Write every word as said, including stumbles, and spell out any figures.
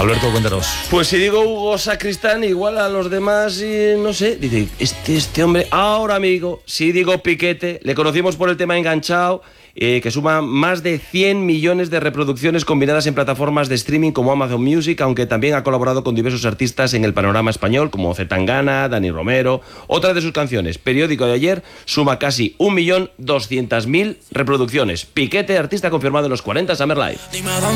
Alberto, cuéntanos. Pues si digo Hugo Sacristán, igual a los demás, y no sé, dice, este, este hombre, ahora amigo, si digo Piquete, le conocimos por el tema Enganchado, eh, que suma más de cien millones de reproducciones combinadas en plataformas de streaming como Amazon Music, aunque también ha colaborado con diversos artistas en el panorama español, como Zetangana, Dani Romero. Otra de sus canciones, Periódico de ayer, suma casi un millón doscientas mil reproducciones. Piquete, artista confirmado en los cuarenta Summer Live.